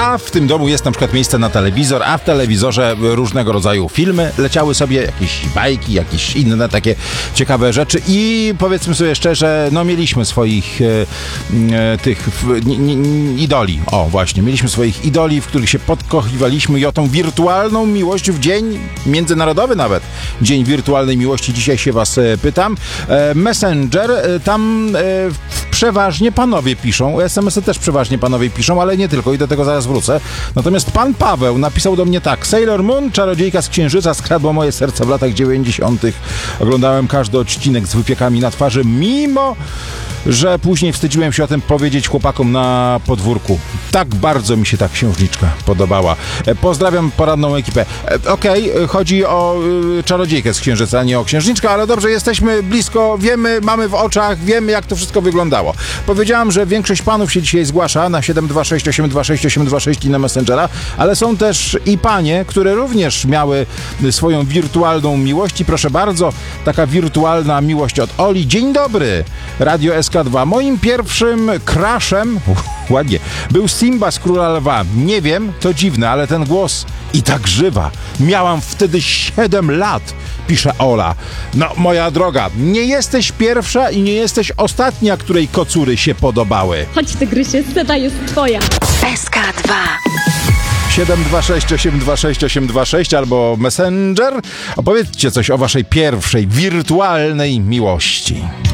a w tym domu jest na przykład miejsce na telewizor, a w telewizorze różnego rodzaju filmy leciały sobie, jakieś bajki, jakieś inne takie ciekawe rzeczy i powiedzmy sobie szczerze, no mieliśmy swoich tych idoli. O, właśnie, mieliśmy swoich idoli, w których się podkochiwaliśmy i o tą wirtualną miłość w dzień międzynarodowy nawet. Dzień wirtualnej miłości. Dzisiaj się was pytam. Messenger, tam przeważnie panowie piszą. SMS-y też przeważnie panowie piszą, ale nie tylko i do tego zaraz wrócę. Natomiast pan Paweł napisał do mnie tak. Sailor Moon, czarodziejka z Księżyca, skradła moje serce w latach 90. Oglądałem każdy odcinek z wypiekami na twarzy, mimo że później wstydziłem się o tym powiedzieć chłopakom na podwórku. Tak bardzo mi się ta księżniczka podobała. Pozdrawiam poradną ekipę. Okej, chodzi o czarodziejkę z Księżyca, a nie o księżniczkę, ale dobrze, jesteśmy blisko, wiemy, mamy w oczach, wiemy, jak to wszystko wyglądało. Powiedziałam, że większość panów się dzisiaj zgłasza na 726 826 826 i na Messengera, ale są też i panie, które również miały swoją wirtualną miłość i proszę bardzo, taka wirtualna miłość od Oli. Dzień dobry, Radio SK2. Moim pierwszym crushem, ładnie, był Simba z Króla Lwa. Nie wiem, to dziwne, ale ten głos i tak żywa. Miałam wtedy 7 lat, pisze Ola. No, moja droga, nie jesteś pierwsza i nie jesteś ostatnia, której kocury się podobały. Chodź, tygrysie, scena jest twoja. SK2 726 826 826 albo Messenger. Opowiedzcie coś o waszej pierwszej wirtualnej miłości.